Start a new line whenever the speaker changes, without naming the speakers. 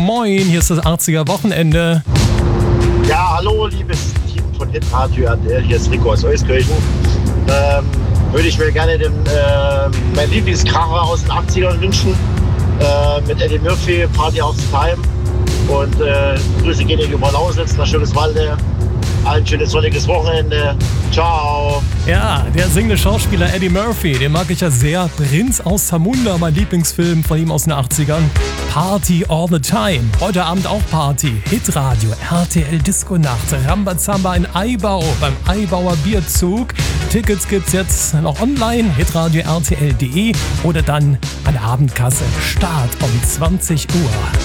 moin, hier ist das 80er Wochenende.
Ja, hallo, liebes Team von Hitradio RTL, hier ist Rico aus Euskirchen. Würde ich mir gerne mein Lieblingskracher aus den 80ern wünschen. Mit Eddie Murphy, Party of the Time. Und Grüße gehen in Oberlausitz, nach Schöneswalde. Ein schönes sonniges Wochenende. Ciao.
Ja, der singende Schauspieler Eddie Murphy, den mag ich ja sehr. Prinz aus Zamunda, mein Lieblingsfilm von ihm aus den 80ern. Party all the time. Heute Abend auch Party. Hitradio, RTL Disco Nacht, Rambazamba in Eibau beim Eibauer Bierzug. Tickets gibt's jetzt noch online, hitradio rtl.de oder dann an der Abendkasse. Start um 20 Uhr.